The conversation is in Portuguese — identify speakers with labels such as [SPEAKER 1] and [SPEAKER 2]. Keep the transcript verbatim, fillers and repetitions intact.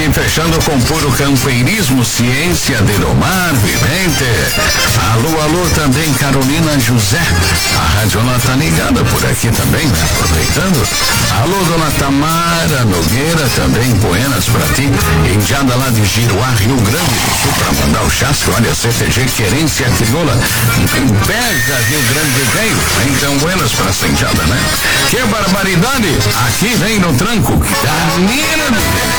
[SPEAKER 1] aqui fechando com puro campeirismo, ciência de domar, vivente. Alô, alô, também Carolina José. A Radiola tá ligada por aqui também, né? Aproveitando. Alô, dona Tamara Nogueira, também Buenas pra ti. Indiada lá de Giruá, Rio Grande do Sul, pra mandar o chasque. Olha, C T G Querência Crioula. Pega Rio Grande veio. Então, buenas pra essa indiada, né? Que barbaridade! Aqui vem no tranco. Danilo.